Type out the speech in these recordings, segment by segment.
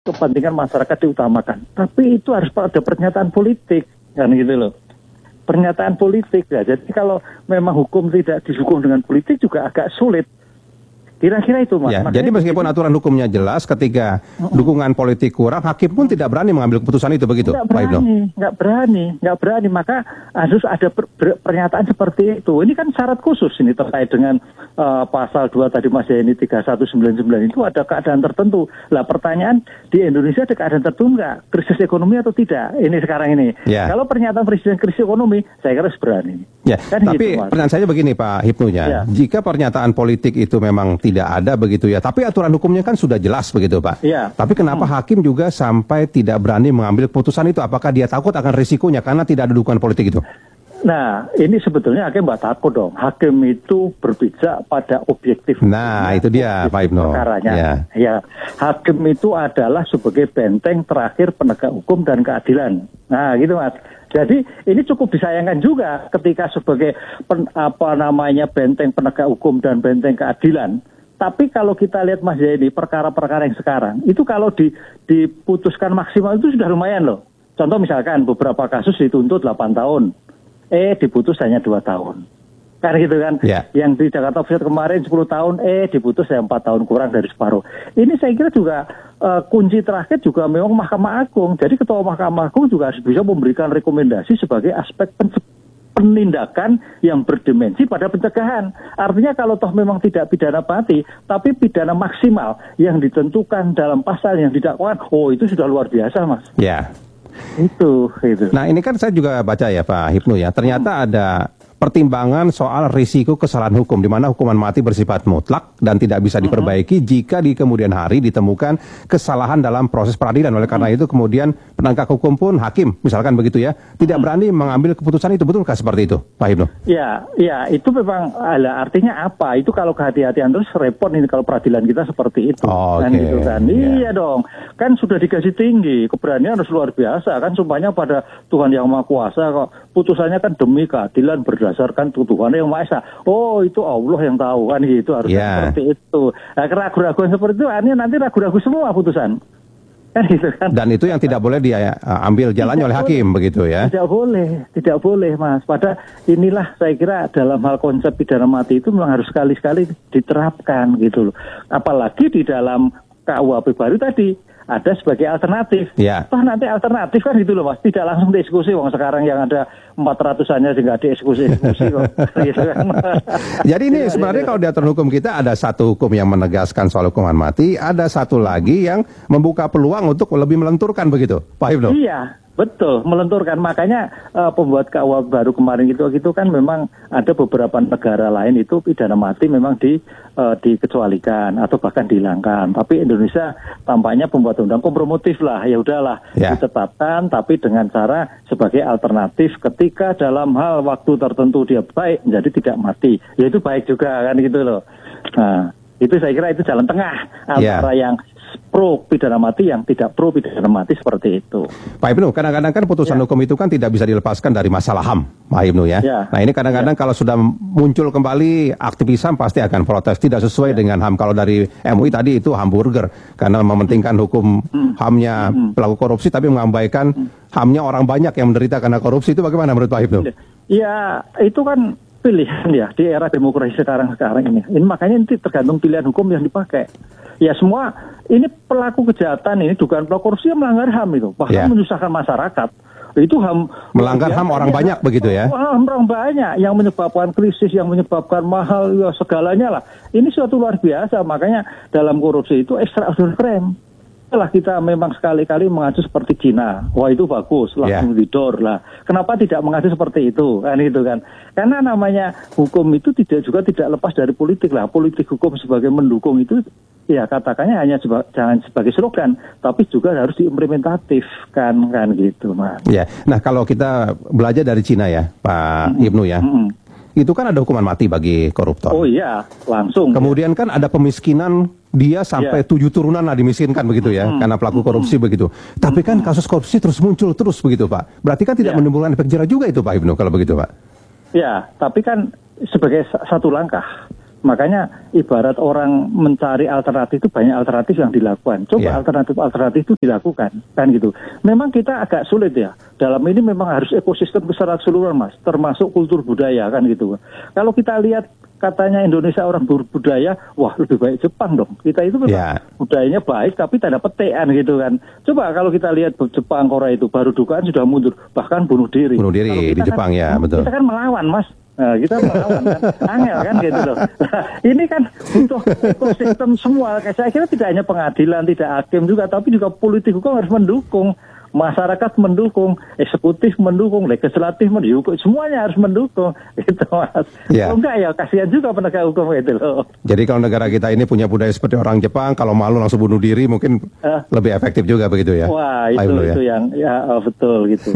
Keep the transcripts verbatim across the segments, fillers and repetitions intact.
kepentingan masyarakat diutamakan. Tapi itu harus ada pernyataan politik, kan gitu loh. Pernyataan politik ya. Jadi kalau memang hukum tidak didukung dengan politik juga agak sulit. Kira-kira itu, Mas. Ya, jadi meskipun aturan hukumnya jelas, ketika uh-uh. dukungan politik kurang, hakim pun tidak berani mengambil keputusan itu, begitu, Pak Ibnu? Nggak berani, nggak berani, nggak berani. Maka harus ada per, per, pernyataan seperti itu. Ini kan syarat khusus ini terkait dengan uh, pasal dua tadi Mas ya, ini tiga satu sembilan sembilan itu ada keadaan tertentu. Lah pertanyaan, di Indonesia ada keadaan tertentu nggak? Krisis ekonomi atau tidak? Ini sekarang ini. Ya. Kalau pernyataan presiden krisis ekonomi, saya kira harus berani. Ya, kan tapi gitu, pertanyaan saya begini Pak Hipnunya, ya. Jika pernyataan politik itu memang tidak ada begitu ya, tapi aturan hukumnya kan sudah jelas begitu Pak. Ya. Tapi kenapa hmm. hakim juga sampai tidak berani mengambil keputusan itu? Apakah dia takut akan risikonya karena tidak ada dukungan politik itu? Nah, ini sebetulnya hakim nggak takut dong. Hakim itu berpijak pada objektif. Nah, itu dia Pak Ibnu. Perkaranya. Ya. ya, hakim itu adalah sebagai benteng terakhir penegak hukum dan keadilan. Nah, gitu Mas. Jadi ini cukup disayangkan juga ketika sebagai pen, apa namanya benteng penegak hukum dan benteng keadilan. Tapi kalau kita lihat Mas ya ini perkara-perkara yang sekarang itu kalau di, diputuskan maksimal itu sudah lumayan loh. Contoh misalkan beberapa kasus dituntut delapan tahun, eh diputus hanya dua tahun. Kan gitu kan. Yeah. Yang di Jakarta Pusat kemarin sepuluh tahun, eh diputus ya empat tahun, kurang dari separuh. Ini saya kira juga uh, kunci terakhir juga memang Mahkamah Agung. Jadi Ketua Mahkamah Agung juga harus bisa memberikan rekomendasi sebagai aspek penindakan yang berdimensi pada pencegahan. Artinya kalau toh memang tidak pidana mati, tapi pidana maksimal yang ditentukan dalam pasal yang didakwakan, oh itu sudah luar biasa Mas. Ya. Yeah. Itu, itu. Nah ini kan saya juga baca ya Pak Hipnu ya, ternyata hmm. ada pertimbangan soal risiko kesalahan hukum, di mana hukuman mati bersifat mutlak dan tidak bisa diperbaiki mm-hmm. jika di kemudian hari ditemukan kesalahan dalam proses peradilan. Oleh karena mm-hmm. itu kemudian penegak hukum pun hakim, misalkan begitu ya, tidak mm-hmm. berani mengambil keputusan itu. Betulkah seperti itu, Pak Hipnu? Ya, ya itu memang ala, artinya apa? Itu kalau kehati-hatian terus repot ini kalau peradilan kita seperti itu. Oh, kan okay. gitu kan. Yeah. Iya dong. Kan sudah digaji tinggi, keberanian harus luar biasa. Kan sumpahnya pada Tuhan Yang Maha Kuasa kok. Putusannya kan demi keadilan berdasarkan tuduhan yang Maha Esa. Oh, itu Allah yang tahu kan gitu, harus yeah. seperti itu. Nah, keraguan-keraguan seperti itu ini nanti ragu-ragu semua putusan. Kan gitu kan. Dan itu yang tidak boleh diambil jalannya oleh hakim begitu ya. Tidak boleh, tidak boleh Mas. Pada inilah saya kira dalam hal konsep pidana mati itu memang harus sekali-sekali diterapkan gitu loh. Apalagi di dalam K U H P baru tadi ada sebagai alternatif. Ya. Toh nanti alternatif kan gitu loh Mas, tidak langsung dieksekusi. Wong sekarang yang ada empat ratusannya juga dieksekusi-eksekusi kok. Gitu kan. Jadi ini sebenarnya kalau di aturan hukum kita ada satu hukum yang menegaskan soal hukuman mati, ada satu lagi yang membuka peluang untuk lebih melenturkan begitu, Pak Hipnu? Iya. Betul, melenturkan. Makanya uh, pembuat K U H baru kemarin itu gitu kan memang ada beberapa negara lain itu pidana mati memang di uh, dikecualikan atau bahkan dihilangkan. Tapi Indonesia tampaknya pembuat undang kompromotif lah, ya udahlah ya. Ditetapkan tapi dengan cara sebagai alternatif ketika dalam hal waktu tertentu dia baik menjadi tidak mati. Ya itu baik juga kan gitu loh. Nah, itu saya kira itu jalan tengah antara ya. yang pro pidana mati yang tidak pro pidana mati seperti itu. Pak Hipnu, kadang-kadang kan putusan ya. hukum itu kan tidak bisa dilepaskan dari masalah H A M, Pak Hipnu ya. ya. Nah ini kadang-kadang ya. kalau sudah muncul kembali aktivis H A M pasti akan protes, tidak sesuai ya. dengan H A M. Kalau dari M U I tadi itu hamburger, karena mementingkan hukum hmm. H A M-nya hmm. pelaku korupsi tapi mengabaikan hmm. H A M-nya orang banyak yang menderita karena korupsi. Itu bagaimana menurut Pak Hipnu? Ya itu kan pilihan ya di era demokrasi sekarang sekarang ini. Ini makanya nanti tergantung pilihan hukum yang dipakai. Ya semua ini pelaku kejahatan ini dugaan pelaku korupsi yang melanggar H A M itu, bahkan yeah. menyusahkan masyarakat. Itu H A M melanggar H A M orang ya, banyak begitu ya? Orang banyak yang menyebabkan krisis, yang menyebabkan mahal ya, segalanya lah. Ini suatu luar biasa, makanya dalam korupsi itu extraordinary crime. Setelah kita memang sekali-kali mengacu seperti Cina, wah itu bagus, langsung yeah. didor lah. Kenapa tidak mengacu seperti itu, kan itu kan? Karena namanya hukum itu tidak juga tidak lepas dari politik lah. Politik hukum sebagai mendukung itu, ya katakannya hanya seba, jangan sebagai slogan, tapi juga harus diimplementatifkan kan gitu, Mas. Ya, yeah. Nah kalau kita belajar dari Cina ya, Pak mm-hmm. Hipnu ya. Mm-hmm. Itu kan ada hukuman mati bagi koruptor. Oh iya, langsung. Kemudian ya. kan ada pemiskinan, dia sampai tujuh ya. turunan lah dimiskinkan begitu ya, hmm. karena pelaku korupsi hmm. begitu. Tapi kan kasus korupsi terus muncul terus begitu Pak. Berarti kan tidak ya. menimbulkan efek jerah juga itu Pak Hipnu kalau begitu Pak. Ya, tapi kan sebagai satu langkah. Makanya ibarat orang mencari alternatif itu banyak alternatif yang dilakukan. Coba yeah. alternatif-alternatif itu dilakukan, kan gitu. Memang kita agak sulit ya. Dalam ini memang harus ekosistem secara keseluruhan, Mas, termasuk kultur budaya, kan gitu. Kalau kita lihat katanya Indonesia orang berbudaya, wah lebih baik Jepang dong. Kita itu memang yeah. budayanya baik, tapi tanda petekan gitu kan. Coba kalau kita lihat Jepang, Korea itu baru dugaan sudah mundur, bahkan bunuh diri. Bunuh diri di Jepang kan, ya, betul. Kita kan melawan, Mas. Nah, kita melawan kan, angel kan gitu loh. Nah, ini kan butuh ekosistem semua. Saya kira tidak hanya pengadilan, tidak hakim juga, tapi juga politik hukum harus mendukung. Masyarakat mendukung, eksekutif mendukung, legislatif mendukung, semuanya harus mendukung, gitu Mas. Ya. Kalau enggak ya kasihan juga penegak hukum itu loh. Jadi kalau negara kita ini punya budaya seperti orang Jepang, kalau malu langsung bunuh diri mungkin uh, lebih efektif juga begitu ya. Wah itu Ibnu, itu ya? yang ya oh, betul gitu.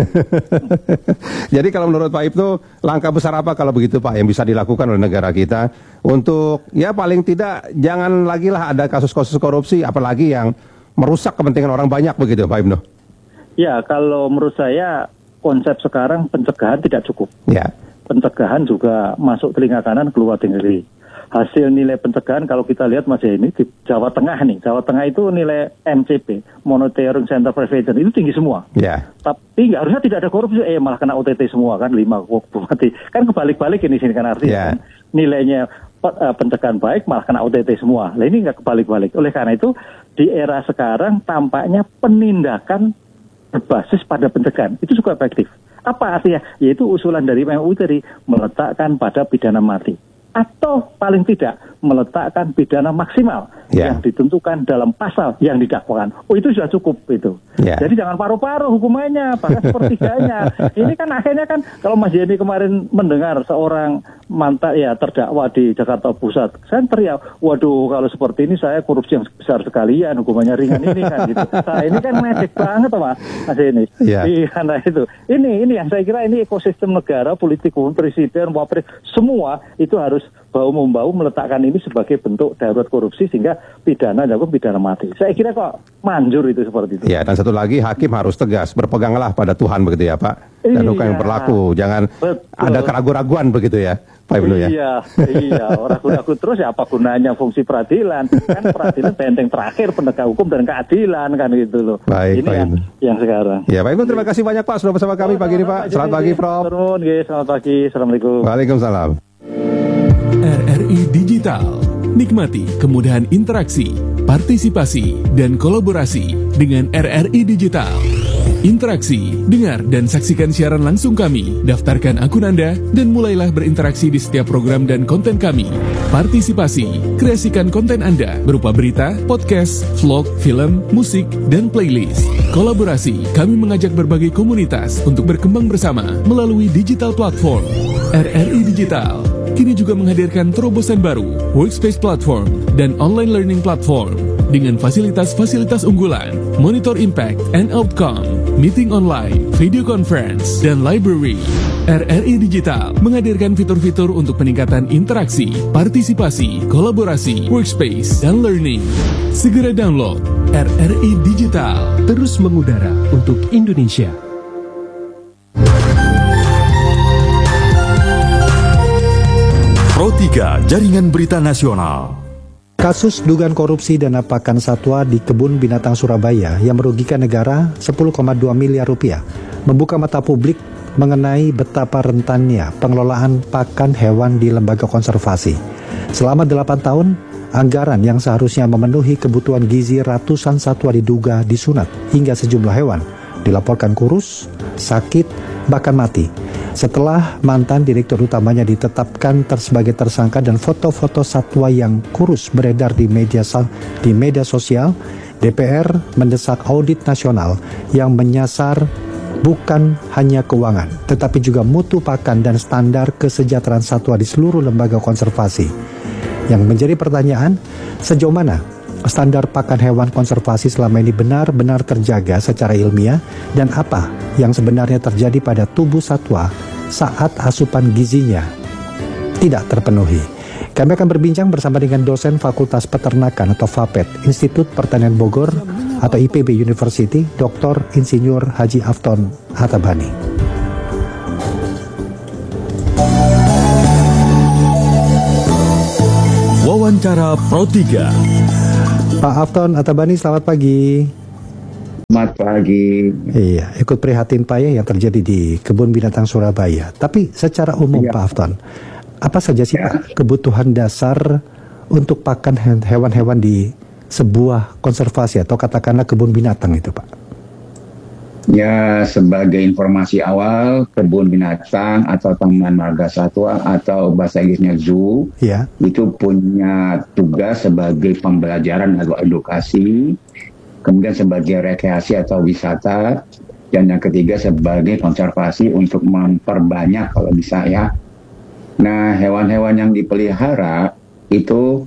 Jadi kalau menurut Pak Ibnu, langkah besar apa kalau begitu Pak yang bisa dilakukan oleh negara kita untuk ya paling tidak jangan lagi lah ada kasus-kasus korupsi, apalagi yang merusak kepentingan orang banyak begitu Pak Ibnu. Ya, kalau menurut saya konsep sekarang pencegahan tidak cukup. Ya. Pencegahan juga masuk telinga kanan keluar telinga kiri. Hasil nilai pencegahan kalau kita lihat masih ini di Jawa Tengah nih. Jawa Tengah itu nilai M C P, Monitoring Center Prevention, itu tinggi semua. Ya. Tapi nggak harusnya tidak ada korupsi, eh malah kena O T T semua kan, lima bupati. Kan kebalik-balik ini sini kan artinya. Ya. Kan? Nilainya pencegahan baik malah kena O T T semua. Nah ini nggak kebalik-balik. Oleh karena itu di era sekarang tampaknya penindakan berbasis pada pencegahan itu cukup efektif. Apa artinya? Yaitu usulan dari M U I tadi meletakkan pada pidana mati atau paling tidak meletakkan pidana maksimal yeah. yang ditentukan dalam pasal yang didakwakan. Oh itu sudah cukup itu. Yeah. Jadi jangan paruh-paruh hukumannya, bahkan sepertiganya. Ini kan akhirnya kan kalau Mas Yeni kemarin mendengar seorang mantan ya terdakwa di Jakarta Pusat, saya teriak, waduh kalau seperti ini saya korupsi yang besar sekalian, hukumannya ringan ini kan gitu. Nah ini kan medek banget Mas, Mas Yeni. Yeah. Iya, nah itu. Ini ini yang saya kira ini ekosistem negara, politik, presiden, wapres, semua itu harus bau-membau meletakkan ini sebagai bentuk darurat korupsi sehingga pidana dilakukan pidana mati. Saya kira kok manjur itu seperti itu. Ya, dan satu lagi hakim harus tegas, berpeganglah pada Tuhan begitu ya Pak. Dan hukum yang berlaku, jangan betul. Ada keraguan-raguan begitu ya Pak Ibnu ya. Iya, iya, ragu-ragu terus ya apa gunanya fungsi peradilan? Kan peradilan benteng terakhir penegak hukum dan keadilan kan gitu loh. Baik, ini yang, yang sekarang. Ya Pak Ibnu, terima kasih banyak Pak sudah bersama kami oh, pagi ini Pak. Selamat pagi Prof. Selamat pagi, Assalamualaikum. Waalaikumsalam. R R I Digital. Nikmati kemudahan interaksi, partisipasi, dan kolaborasi dengan R R I Digital. Interaksi, dengar, dan saksikan siaran langsung kami. Daftarkan akun Anda dan mulailah berinteraksi di setiap program dan konten kami. Partisipasi, kreasikan konten Anda berupa berita, podcast, vlog, film, musik, dan playlist. Kolaborasi, kami mengajak berbagai komunitas untuk berkembang bersama melalui digital platform. R R I Digital kini juga menghadirkan terobosan baru, workspace platform, dan online learning platform dengan fasilitas-fasilitas unggulan, monitor impact and outcome, meeting online, video conference, dan library. R R I Digital menghadirkan fitur-fitur untuk peningkatan interaksi, partisipasi, kolaborasi, workspace, dan learning. Segera download R R I Digital. Terus mengudara untuk Indonesia. Pro tiga Jaringan Berita Nasional. Kasus dugaan korupsi dana pakan satwa di Kebun Binatang Surabaya yang merugikan negara sepuluh koma dua miliar rupiah membuka mata publik mengenai betapa rentannya pengelolaan pakan hewan di lembaga konservasi. Selama delapan tahun, anggaran yang seharusnya memenuhi kebutuhan gizi ratusan satwa diduga disunat hingga sejumlah hewan dilaporkan kurus, sakit, bahkan mati. Setelah mantan direktur utamanya ditetapkan ter sebagai tersangka dan foto-foto satwa yang kurus beredar di media di media sosial, D P R mendesak audit nasional yang menyasar bukan hanya keuangan, tetapi juga mutu pakan dan standar kesejahteraan satwa di seluruh lembaga konservasi. Yang menjadi pertanyaan, sejauh mana standar pakan hewan konservasi selama ini benar-benar terjaga secara ilmiah dan apa yang sebenarnya terjadi pada tubuh satwa saat asupan gizinya tidak terpenuhi. Kami akan berbincang bersama dengan dosen Fakultas Peternakan atau FAPET, Institut Pertanian Bogor atau I P B University, Doktor Insinyur Haji Afton Hatabani. Wawancara Pro tiga. Pak Afton Atabani, selamat pagi. Selamat pagi. Iya, ikut prihatin Pak ya yang terjadi di Kebun Binatang Surabaya. Tapi secara umum ya. Pak Afton, apa saja sih ya. Pak kebutuhan dasar untuk pakan hewan-hewan di sebuah konservasi atau katakanlah kebun binatang itu Pak? Ya, sebagai informasi awal, kebun binatang atau taman marga satwa atau bahasa Inggrisnya zoo, ya. Itu punya tugas sebagai pembelajaran atau edukasi, kemudian sebagai rekreasi atau wisata, dan yang ketiga sebagai konservasi untuk memperbanyak kalau bisa ya. Nah, hewan-hewan yang dipelihara itu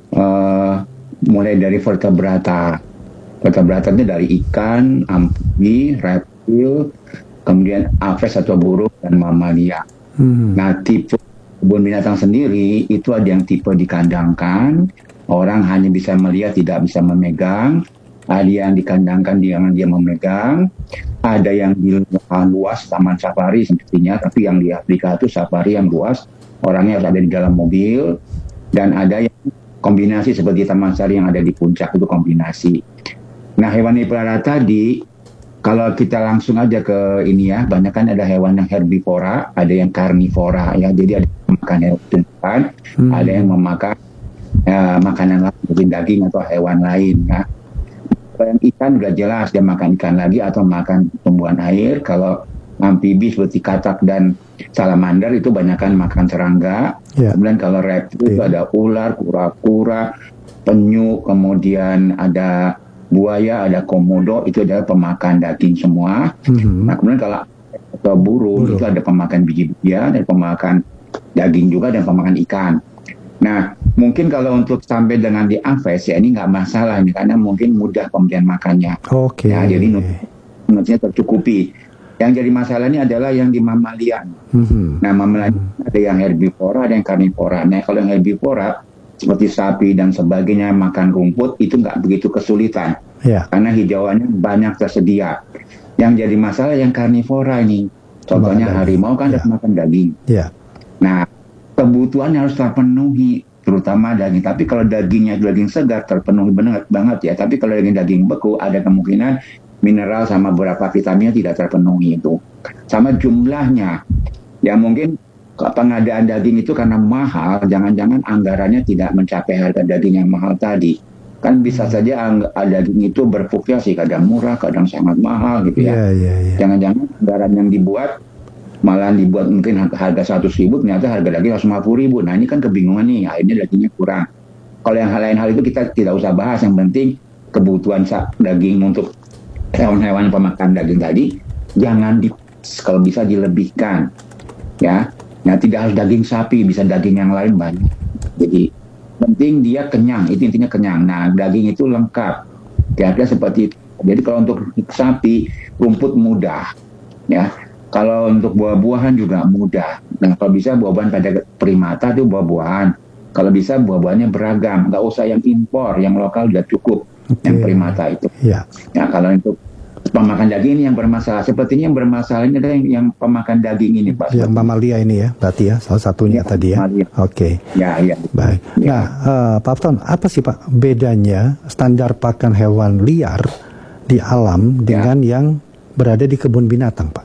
uh, mulai dari vertebrata. Vertebrata itu dari ikan, amfibi, reptil, kemudian aves atau burung, dan mamalia. Hmm. Nah, tipe kebun binatang sendiri itu ada yang tipe dikandangkan, orang hanya bisa melihat, tidak bisa memegang. Ada yang dikandangkan, dia dia memegang. Ada yang di luas, taman safari sepertinya, tapi yang di Afrika itu safari yang luas, orangnya harus ada di dalam mobil. Dan ada yang kombinasi seperti taman safari yang ada di puncak, itu kombinasi. Nah, hewan dipelihara tadi, kalau kita langsung aja ke ini ya, banyak kan ada hewan yang herbivora, ada yang karnivora ya, jadi ada yang memakan hewan, hmm. ada yang memakan ya, makanan lain, seperti daging atau hewan lain ya. Kalau yang ikan udah jelas dia makan ikan lagi atau makan tumbuhan air. Kalau amfibi seperti katak dan salamander itu banyakkan makan serangga. Yeah. Kemudian kalau reptil yeah. itu ada ular, kura-kura, penyu, kemudian ada buaya, ada komodo, itu adalah pemakan daging semua. Mm-hmm. Nah, kemudian kalau atau burung, burung itu ada pemakan biji-bijian, ada pemakan daging juga, dan pemakan ikan. Nah, mungkin kalau untuk sampai dengan di aves ya ini nggak masalah nih, karena mungkin mudah pemberian makannya. Oke. Okay. Ya, jadi nutrisinya tercukupi. Yang jadi masalah ini adalah yang di mamalia. Mm-hmm. Nah, mamalia mm-hmm. ada yang herbivora, ada yang karnivora. Nah, kalau yang herbivora seperti sapi dan sebagainya makan rumput itu nggak begitu kesulitan ya. Karena hijauannya banyak tersedia. Yang jadi masalah yang karnivora ini, contohnya Makan harimau kan ya. makan daging ya. Nah, kebutuhan harus terpenuhi, terutama daging. Tapi kalau dagingnya daging segar terpenuhi banget banget ya. Tapi kalau daging daging beku ada kemungkinan mineral sama beberapa vitaminnya tidak terpenuhi itu. Sama jumlahnya, ya mungkin pengadaan daging itu karena mahal, jangan-jangan anggarannya tidak mencapai harga daging yang mahal tadi. Kan bisa saja ang- daging itu berfluktuasi, kadang murah, kadang sangat mahal gitu ya. Yeah, yeah, yeah. Jangan-jangan anggaran yang dibuat malah dibuat mungkin harga seratus ribu, ternyata harga daging seratus lima puluh ribu. Nah, ini kan kebingungan nih, akhirnya dagingnya kurang. Kalau yang hal lain hal itu kita tidak usah bahas, yang penting kebutuhan daging untuk hewan-hewan pemakan daging tadi jangan di, kalau bisa dilebihkan ya. Nah, tidak harus daging sapi, bisa daging yang lain banyak. Jadi penting dia kenyang, itu intinya kenyang. Nah, daging itu lengkap, kira-kira seperti itu. Jadi kalau untuk sapi rumput mudah ya. Kalau untuk buah-buahan juga mudah. Nah, kalau bisa buah-buahan pada primata itu buah-buahan. Kalau bisa buah-buahannya beragam, nggak usah yang impor, yang lokal udah cukup. Okay. Yang primata itu. Yeah. Nah, kalau untuk pemakan daging ini yang bermasalah, sepertinya yang bermasalah ini adalah yang, yang pemakan daging ini, Pak. Yang mamalia ini ya, berarti ya, salah satunya ya, tadi ya. Oke. Okay. Ya, ya. Baik. Ya. Nah, uh, Pak Afton, apa sih Pak bedanya standar pakan hewan liar di alam dengan ya. yang berada di kebun binatang, Pak?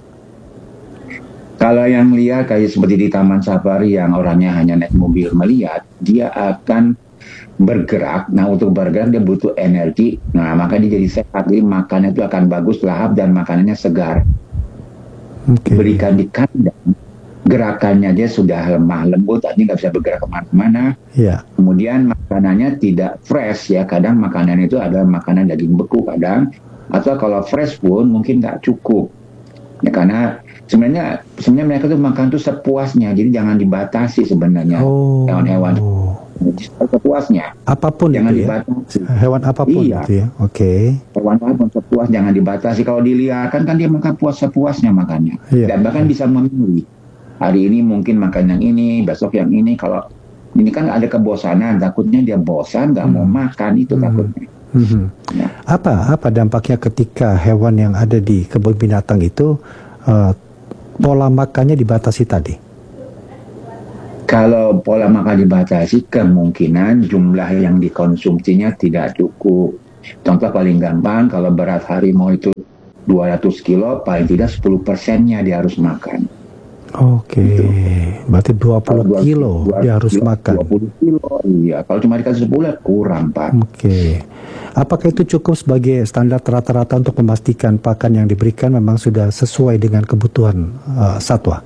Kalau yang liar kayak seperti di taman safari yang orangnya hanya naik mobil melihat, dia akan bergerak. Nah, untuk bergerak dia butuh energi. Nah, maka dia jadi sehat. Jadi makannya itu akan bagus, lahap, dan makanannya segar. Okay. Berikan di kandang, gerakannya dia sudah lemah lembut, tadi nggak bisa bergerak kemana-mana. Yeah. Kemudian makanannya tidak fresh ya. Kadang makanan itu adalah makanan daging beku kadang. Atau kalau fresh pun mungkin nggak cukup. Ya, karena sebenarnya sebenarnya mereka tuh makan tuh sepuasnya. Jadi jangan dibatasi sebenarnya oh. hewan-hewan. Sepuasnya. Apapun jangan itu ya? Dibatasi. Hewan apapun iya. itu ya. Oke. Okay. Hewan apapun sepuas jangan dibatasi. Kalau diliarkan kan dia makan puas sepuasnya makannya. Iya. Dan bahkan bisa memilih. Hari ini mungkin makan yang ini, besok yang ini. Kalau ini kan ada kebosanan, takutnya dia bosan, nggak hmm. mau makan itu hmm. takutnya. Hmm. Ya. Apa apa dampaknya ketika hewan yang ada di kebun binatang itu uh, pola makannya dibatasi tadi? Kalau pola makan dibatasi, kemungkinan jumlah yang dikonsumsinya tidak cukup. Contoh paling gampang, kalau berat harimau itu dua ratus kilo, paling tidak sepuluh persennya dia harus makan. Oke, gitu. Berarti dua puluh kilo dia harus kilo, makan. dua puluh kilo, iya. Kalau cuma dikasih sepuluh, kurang, Pak. Oke. Apakah itu cukup sebagai standar rata-rata untuk memastikan pakan yang diberikan memang sudah sesuai dengan kebutuhan uh, satwa?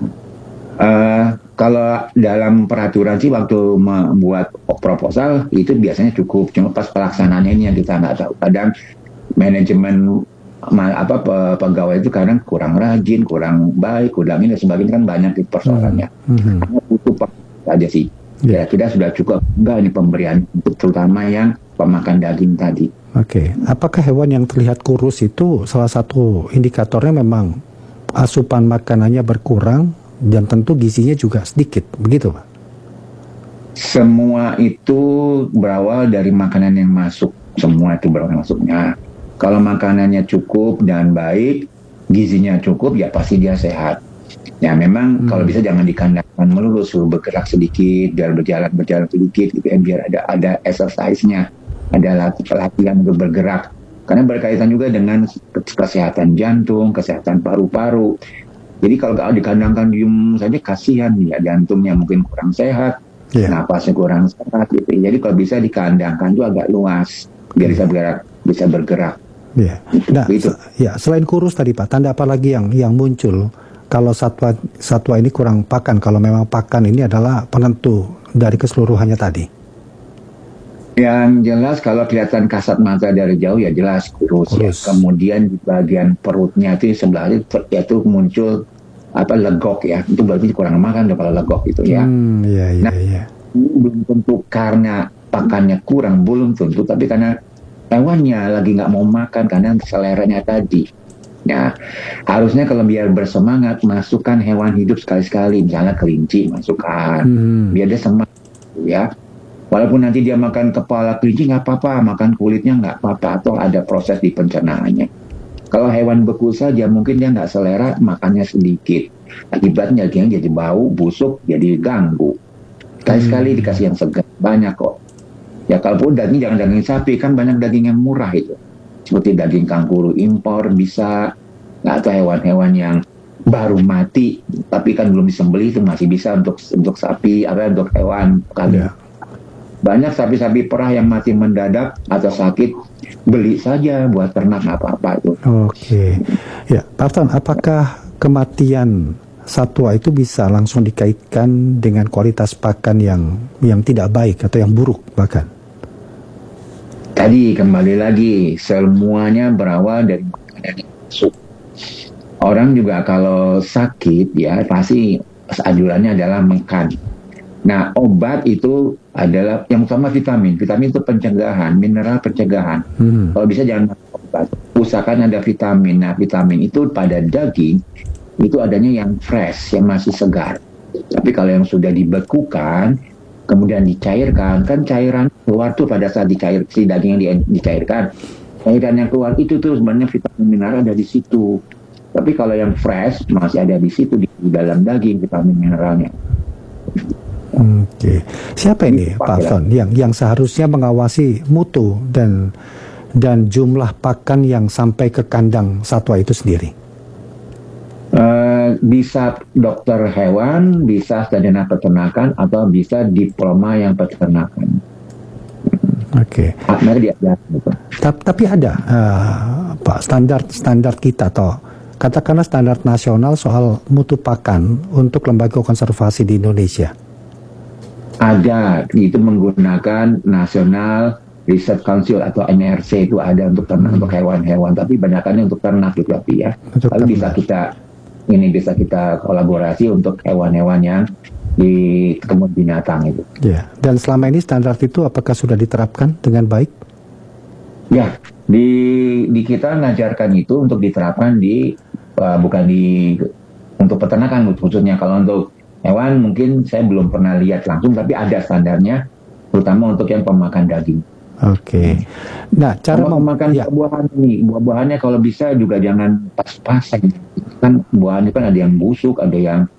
Uh, kalau dalam peraturan sih waktu membuat proposal itu biasanya cukup, cuma pas pelaksanaannya ini yang kita nggak tahu. Kadang manajemen apa pegawai itu kadang kurang rajin, kurang baik, kurang ini dan sebagainya, kan banyak persoalannya. Mm-hmm. Karena butuh aja sih. Kira-kira yeah. sudah cukup enggak ini pemberian, terutama yang pemakan daging tadi. Oke, okay. Apakah hewan yang terlihat kurus itu salah satu indikatornya memang asupan makanannya berkurang? Dan tentu gizinya juga sedikit, begitu Pak? Semua itu berawal dari makanan yang masuk. Semua itu berawal masuknya. Kalau makanannya cukup dan baik, gizinya cukup, ya pasti dia sehat. Ya memang hmm. kalau bisa jangan dikandangkan melulu, suruh bergerak sedikit, biar berjalan-berjalan sedikit, gitu, biar ada ada exercise-nya, ada latihan untuk bergerak. Karena berkaitan juga dengan kesehatan jantung, kesehatan paru-paru. Jadi kalau nggak dikandangkan diem saja, kasihan ya, jantungnya mungkin kurang sehat, yeah. napasnya kurang sehat gitu. Jadi kalau bisa dikandangkan itu agak luas, biar bisa bergerak, bisa bergerak. Yeah. Nah, gitu. Ya selain kurus tadi Pak, tanda apa lagi yang yang muncul kalau satwa satwa ini kurang pakan? Kalau memang pakan ini adalah penentu dari keseluruhannya tadi. Yang jelas kalau kelihatan kasat mata dari jauh ya jelas kurus, kurus. Ya. Kemudian di bagian perutnya itu sebelah itu yaitu muncul apa legok ya, itu berarti kurang makan kalau legok itu ya. Hmm, iya, iya, nah iya. Ini belum tentu karena pakannya kurang, belum tentu, tapi karena hewannya lagi nggak mau makan karena seleranya tadi. Nah harusnya kalau biar bersemangat masukkan hewan hidup sekali-sekali, misalnya kelinci masukkan, hmm. biar dia semangat ya. Walaupun nanti dia makan kepala kelinci nggak apa-apa, makan kulitnya nggak apa-apa, atau ada proses di pencernaannya. Kalau hewan beku saja mungkin dia nggak selera, makannya sedikit. Akibatnya dagingnya jadi bau, busuk, jadi ganggu. Sekali-sekali hmm. dikasih yang segar, banyak kok. Ya kalaupun daging jangan daging sapi, kan banyak daging yang murah itu. Seperti daging kanguru impor bisa, nggak, atau hewan-hewan yang baru mati, tapi kan belum disembelih itu masih bisa untuk untuk sapi, atau untuk hewan kalian. Yeah. Banyak sapi-sapi perah yang mati mendadak atau sakit, beli saja buat ternak, nggak apa-apa itu. Oke, ya Pak Afton, apakah kematian satwa itu bisa langsung dikaitkan dengan kualitas pakan yang yang tidak baik atau yang buruk bahkan? Tadi kembali lagi, semuanya berawal dari makanan yang masuk. Orang juga kalau sakit ya pasti anjurannya adalah makan. Nah, obat itu adalah yang utama vitamin. Vitamin itu pencegahan, mineral pencegahan. Hmm. Kalau bisa jangan makan obat. Usahakan ada vitamin. Nah, vitamin itu pada daging itu adanya yang fresh, yang masih segar. Tapi kalau yang sudah dibekukan, kemudian dicairkan, kan cairan keluar tuh pada saat dicair, si daging yang di, dicairkan. Cairan yang keluar itu tuh sebenarnya vitamin mineral ada di situ. Tapi kalau yang fresh masih ada di situ, di, di dalam daging vitamin mineralnya. Oke, okay. Siapa ini Pak Afton yang yang seharusnya mengawasi mutu dan dan jumlah pakan yang sampai ke kandang satwa itu sendiri? Uh, bisa dokter hewan, bisa sarjana peternakan, atau bisa diploma yang peternakan. Oke. Okay. Ta- tapi ada uh, Pak standar standar kita atau katakanlah standar nasional soal mutu pakan untuk lembaga konservasi di Indonesia. Ada, itu menggunakan National Research Council atau N R C, itu ada untuk ternak, hmm. untuk hewan-hewan, tapi banyakannya untuk ternak gitu tapi ya. Lalu bisa kita ini bisa kita kolaborasi untuk hewan-hewan yang di kebun binatang itu. Ya. Dan selama ini standar itu apakah sudah diterapkan dengan baik? Ya, di di kita ngajarkan itu untuk diterapkan di uh, bukan di untuk peternakan khususnya. Kalau untuk hewan mungkin saya belum pernah lihat langsung, tapi ada standarnya, terutama untuk yang pemakan daging. Oke. Okay. Nah, cara mem- memakan ya. buah-buahan ini, buah-buahannya kalau bisa juga jangan pas-pasan. Kan buahnya kan ada yang busuk, ada yang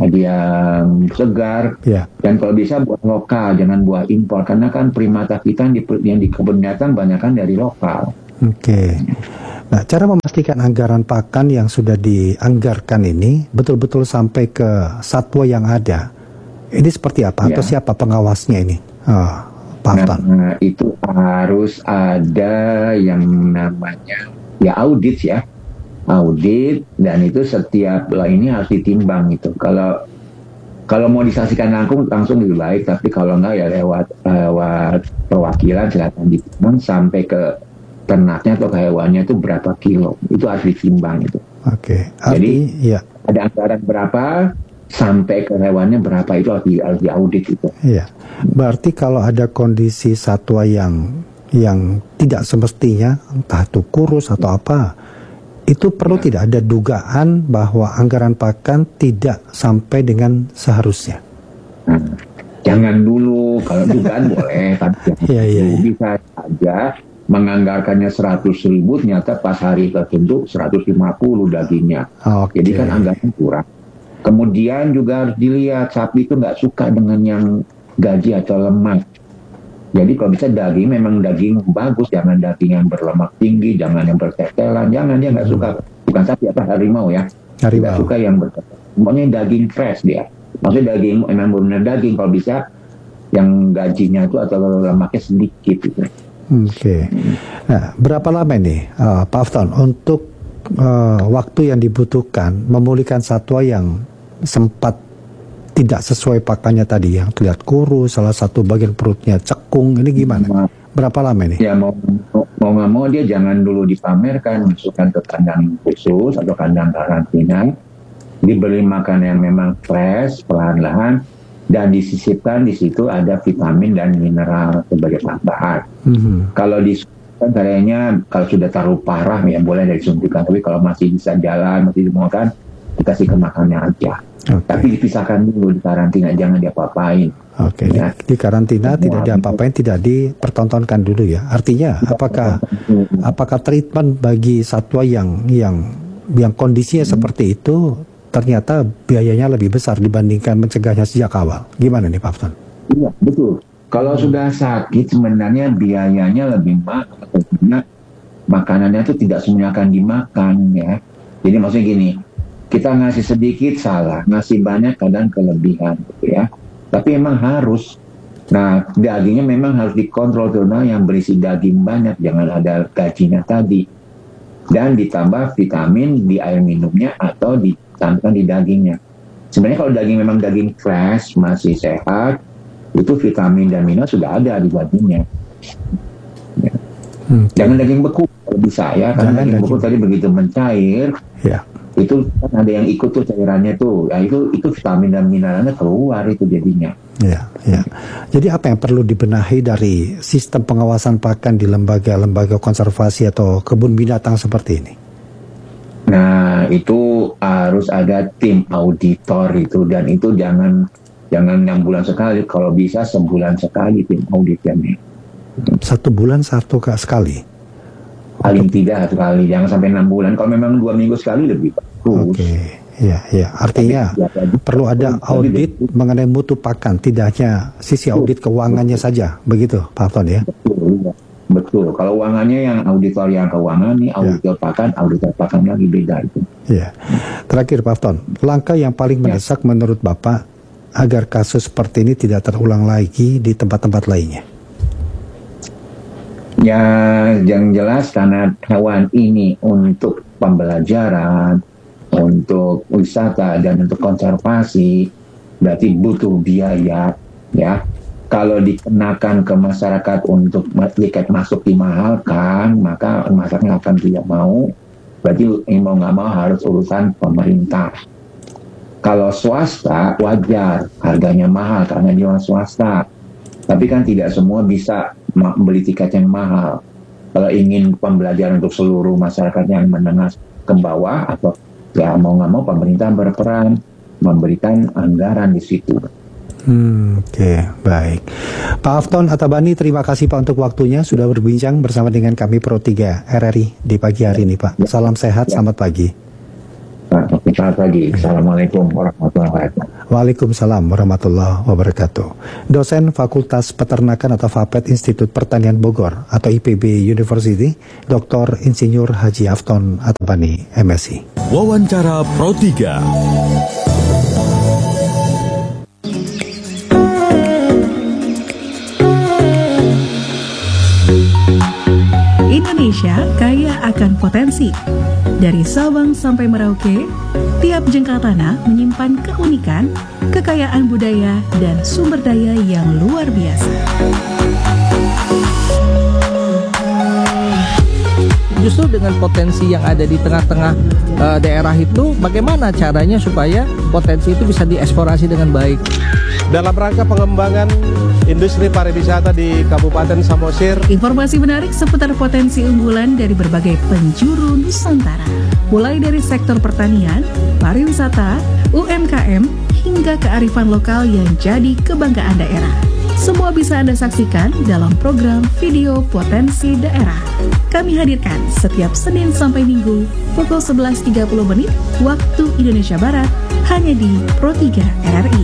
yang segar, yeah. dan kalau bisa buah lokal, jangan buah impor, karena kan primata kita yang di, yang di kebun binatang banyak kan dari lokal. Oke. Okay. Nah, cara memastikan anggaran pakan yang sudah dianggarkan ini betul-betul sampai ke satwa yang ada, ini seperti apa? Ya. Atau siapa pengawasnya ini? Oh, Pak Afton. Nah, itu harus ada yang namanya ya audit ya, audit, dan itu setiap lah ini harus ditimbang gitu. Kalau kalau mau disaksikan langsung langsung lebih baik, tapi kalau enggak ya lewat lewat perwakilan silakan ditimbang sampai ke ternaknya atau hewannya itu berapa kilo, itu harus ditimbang itu. Oke. Okay. Jadi ya. ada anggaran berapa sampai ke hewannya berapa, itu harus, di, harus diaudit itu. Iya. Berarti kalau ada kondisi satwa yang yang tidak semestinya, entah itu kurus atau apa, itu perlu ya. Tidak ada dugaan bahwa anggaran pakan tidak sampai dengan seharusnya. Nah, jangan dulu, kalau dugaan boleh, tapi ya, ya, ya. bisa saja menganggarkannya seratus ribu, ternyata pas hari tertentu seratus lima puluh dagingnya. Okay. Jadi kan anggaran kurang. Kemudian juga harus dilihat, sapi itu nggak suka dengan yang gaji atau lemak. Jadi kalau bisa daging, memang daging bagus, jangan daging yang berlemak tinggi, jangan yang bertetelan, jangan, dia nggak suka. Bukan sapi apa, harimau ya. Harimau. Nggak suka yang bertetelan. Pokoknya daging fresh dia. Maksudnya daging, memang benar daging, kalau bisa yang gajinya itu atau lemaknya sedikit gitu. Oke, okay. Nah, berapa lama ini uh, Pak Afton untuk uh, waktu yang dibutuhkan memulihkan satwa yang sempat tidak sesuai pakannya tadi, yang terlihat kurus, salah satu bagian perutnya cekung, ini gimana? Berapa lama ini? Ya mau mau nggak mau dia jangan dulu dipamerkan, masukkan ke kandang khusus atau kandang karantina, diberi makan yang memang fresh, perlahan-lahan, dan disisipkan di situ ada vitamin dan mineral sebagai tambahan. Mm-hmm. Kalau disuntikan kayaknya kalau sudah terlalu parah ya boleh disuntikan, tapi kalau masih bisa jalan, masih dimakan, dikasih ke makannya aja. Okay. Tapi dipisahkan dulu di karantina, jangan diapa-apain. Oke, okay. ya. di, di karantina Semua tidak diapa-apain, tidak dipertontonkan dulu ya. Artinya apakah apakah treatment bagi satwa yang yang yang kondisinya hmm. seperti itu ternyata biayanya lebih besar dibandingkan mencegahnya sejak awal. Gimana nih Pak Afton? Iya, betul. Kalau sudah sakit sebenarnya biayanya lebih mahal karena makanannya itu tidak semuanya akan dimakan ya. Jadi maksudnya gini, kita ngasih sedikit salah, ngasih banyak kadang kelebihan gitu ya. Tapi emang harus. Nah, dagingnya memang harus dikontrol terutama yang berisi daging banyak, jangan ada gajinya tadi. Dan ditambah vitamin di air minumnya atau di tambahkan di dagingnya. Sebenarnya kalau daging memang daging fresh, masih sehat, itu vitamin dan mineral sudah ada di dagingnya. Ya. Hmm. Jangan daging beku kalau bisa ya, karena daging, daging beku tadi begitu mencair, ya. Itu kan ada yang ikut tuh cairannya tuh, ya itu itu vitamin dan mineralnya keluar itu jadinya. Ya, ya. Jadi apa yang perlu dibenahi dari sistem pengawasan pakan di lembaga-lembaga konservasi atau kebun binatang seperti ini? Nah, itu harus ada tim auditor itu, dan itu jangan jangan enam bulan sekali, kalau bisa sebulan sekali tim auditnya. Satu bulan satu sekali? Paling tidak satu kali, jangan sampai enam bulan. Kalau memang dua minggu sekali lebih bagus. Oke, okay. ya, ya. Artinya ya, ya, perlu ada audit ya. Mengenai mutu pakan, tidak hanya sisi audit keuangannya betul. Saja, begitu Pak Afton ya? Betul, ya. Betul, kalau uangannya yang auditor yang keuangan nih, auditor ya. Pakan, auditor pakan lagi beda itu. Ya, terakhir Pak Afton, langkah yang paling mendesak ya. Menurut Bapak agar kasus seperti ini tidak terulang lagi di tempat-tempat lainnya? Ya, yang jelas karena hewan ini untuk pembelajaran, untuk wisata dan untuk konservasi, berarti butuh biaya, ya. Kalau dikenakan ke masyarakat untuk tiket masuk dimahalkan, maka masyarakat akan tidak mau. Berarti mau nggak mau harus urusan pemerintah. Kalau swasta wajar, harganya mahal karena dia swasta. Tapi kan tidak semua bisa membeli tiket yang mahal. Kalau ingin pembelajaran untuk seluruh masyarakat yang menengah ke bawah, atau ya mau nggak mau pemerintah berperan memberikan anggaran di situ. Hmm, Oke, okay, baik. Pak Afton Attabani, terima kasih Pak untuk waktunya sudah berbincang bersama dengan kami Pro tiga R R I di pagi hari ini Pak. Salam sehat, selamat pagi. Oke, selamat pagi. Assalamualaikum warahmatullahi wabarakatuh. Waalaikumsalam warahmatullahi wabarakatuh. Dosen Fakultas Peternakan atau FAPET Institut Pertanian Bogor atau I P B University, Doktor Insinyur Haji Afton Atbani, M Si. Wawancara Pro tiga. Indonesia kaya akan potensi. Dari Sabang sampai Merauke, tiap jengkal tanah menyimpan keunikan, kekayaan budaya, dan sumber daya yang luar biasa. Justru dengan potensi yang ada di tengah-tengah uh, daerah itu, bagaimana caranya supaya potensi itu bisa dieksplorasi dengan baik? Dalam rangka pengembangan industri pariwisata di Kabupaten Samosir. Informasi menarik seputar potensi unggulan dari berbagai penjuru Nusantara. Mulai dari sektor pertanian, pariwisata, U M K M, hingga kearifan lokal yang jadi kebanggaan daerah. Semua bisa Anda saksikan dalam program Video Potensi Daerah. Kami hadirkan setiap Senin sampai Minggu pukul sebelas tiga puluh menit waktu Indonesia Barat hanya di Pro tiga R R I.